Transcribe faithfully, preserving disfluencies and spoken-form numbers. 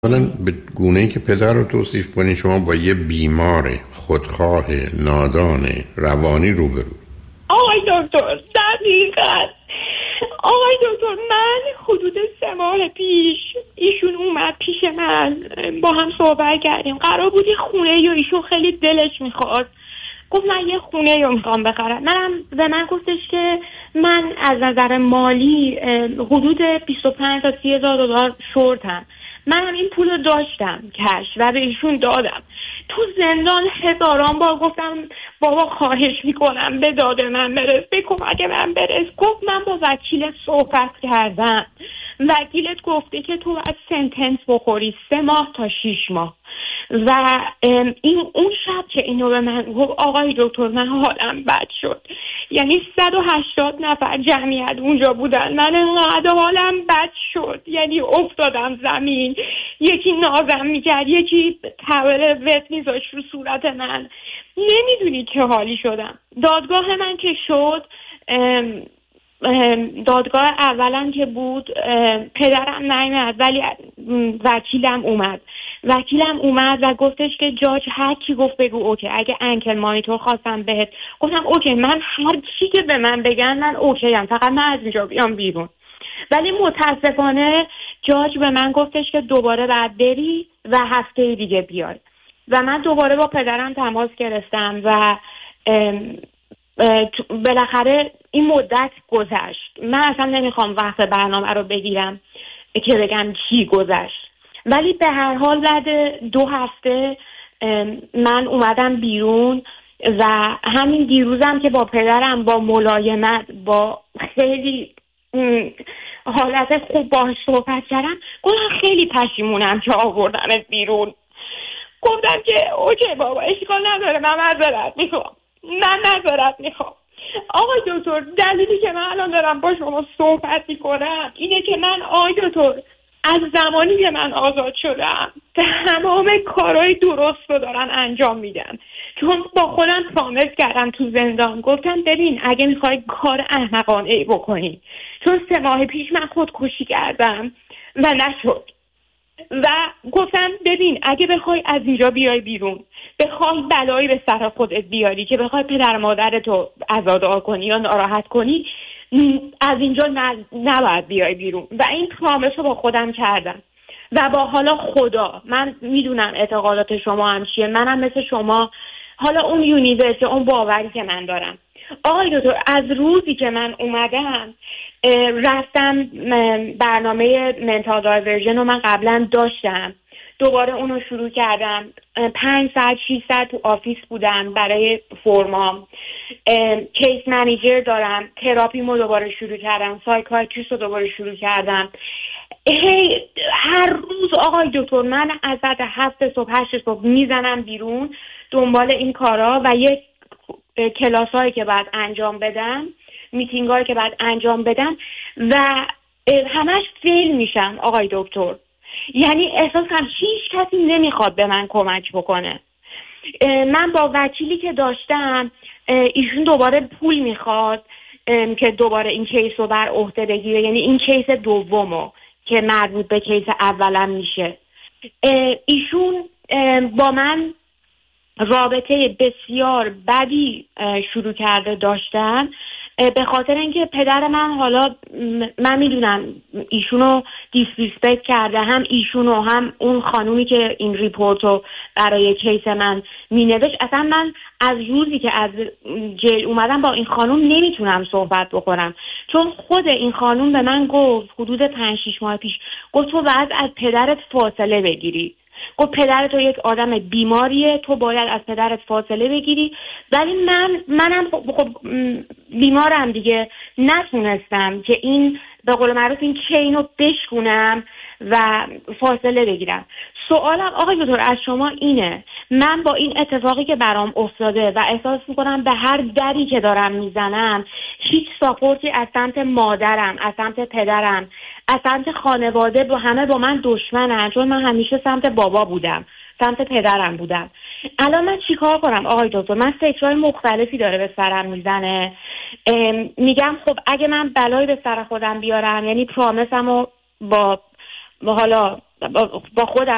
اولا به گونه‌ای که پدر رو توصیف کنی شما با یه بیمار خودخواه نادان روانی روبرو. آقای دکتر دقیقاً آقای دکتر من حدود سه ماه پیش ایشون اومد پیش من، با هم صحبت کردیم. قرار بود یه خونه یا ایشون خیلی دلش میخواد، گفت من یه خونه رو میخوام بخرم. منم به من گفتش که من از نظر مالی حدود بیست و پنج تا سی هزار دلار شورتم. منم این پول رو داشتم کش و به ایشون دادم. تو زندان هزاران بار گفتم بابا خواهش میکنم به داد من برس، به کمک من برس. گفت من با وکیلت صحبت کردم، وکیلت گفته که تو از سنتنس بخوری سه ماه تا شیش ماه. و این اون شب که اینو به من گفت آقای دکتر من حالم بد شد. یعنی صد و هشتاد نفر جمعیت اونجا بودن، من انقدر حالم بد شد، یعنی افتادم زمین. یکی نازم میکرد، یکی تاول وت میذاشت رو صورت من. نمیدونی چه حالی شدم. دادگاه من که شد، ام دادگاه اولا که بود پدرم نیامد ولی وکیلم اومد. وکیلم اومد و گفتش که جاج هر کی گفت بگو اوکی. اگه انکل مانیتور خواستم بهت گفتم اوکی، من هر چی که به من بگن من اوکی ام، فقط من از اینجا بیام بیرون. ولی متاسفانه جاج به من گفتش که دوباره بعد بری و هفته دیگه بیای. و من دوباره با پدرم تماس گرفتم و بالاخره این مدت گذشت. من اصلا نمیخوام وقت برنامه رو بگیرم که بگم چی گذشت، ولی به هر حال بعد دو هفته من اومدم بیرون و همین دیروزم که با پدرم با ملایمت با خیلی حالت خوب باهاش صحبت کردم، گفتم خیلی پشیمونم که آوردمت بیرون. گفتم که اوکی بابا اشکال نداره، من معذرت میخوام، من معذرت میخوام. آقای دکتر دلیلی که من الان دارم با شما صحبت میکنم اینه که من آقای دکتر از زمانی که من آزاد شدم تمام کارهای درست رو دارم انجام میدم. چون با خودم پرامیس کردم تو زندان، گفتم ببین اگه میخوای کار احمقانه ای بکنی، چون سه ماه پیش من خودکشی کردم و نشد، و گفتم ببین اگه بخوای از اینجا بیای بیرون، بخوای بلایی به سر خودت بیاری که بخوای پدر مادرتو عزادار کنی یا ناراحت کنی، از اینجا نباید بیای بیرون. و این پرامیس رو با خودم کردم و با حالا خدا من میدونم اعتقادات شما هم چیه، منم مثل شما حالا اون یونیورس اون باوری که من دارم. آقای دکتر از روزی که من اومدم رفتم برنامه منتال دایورژن رو من قبلا داشتم، دوباره اونو شروع کردم. پنج ساعت شیش ساعت تو آفیس بودم برای فرمام. کیس منیجر دارم، تراپیمو دوباره شروع کردم، سایکیاتریست رو دوباره شروع کردم. هی هر روز آقای دکتر من از ساعت هفت صبح هشت صبح میزنم بیرون دنبال این کارا و یک کلاس هایی که بعد انجام بدم، میتینگ هایی که بعد انجام بدم و همش فیل میشم آقای دکتر. یعنی احساس کنم هیچ کسی نمیخواد به من کمک بکنه. من با وکیلی که داشتم ایشون دوباره پول میخواد که دوباره این کیس رو بر عهده بگیره، یعنی این کیس دومو که مربوط به کیس اولم میشه. ایشون با من رابطه بسیار بدی شروع کرده داشتن، به خاطر اینکه پدر من حالا من میدونم ایشونو دیسریسپکت کرده، هم ایشونو هم اون خانومی که این ریپورتو برای کیس من مینوشت. اصلا من از روزی که از جیل اومدم با این خانوم نمیتونم صحبت بکنم، چون خود این خانوم به من گفت حدود پنج شیش ماه پیش، گفت تو باید از پدرت فاصله بگیری. گفت پدرت تو یک آدم بیماریه، تو باید از پدرت فاصله بگیری. ولی من منم خب, خب بیمارم دیگه، نتونستم که این به قول معروف این چینو بشکنم و فاصله بگیرم. سوالم آقای دکتر از شما اینه، من با این اتفاقی که برام افتاده و احساس میکنم به هر دری که دارم میزنم هیچ ساپورتی از سمت مادرم، از سمت پدرم، از سمت خانواده، با همه با من دشمنن، چون من همیشه سمت بابا بودم، سمت پدرم بودم. الان من چیکار کنم آقای دکتر؟ من فکرهای مختلفی داره به سرم میزنه. میگم خب اگه من بلایی به سر خودم بیارم، یعنی پرامیسمو با حالا با خودم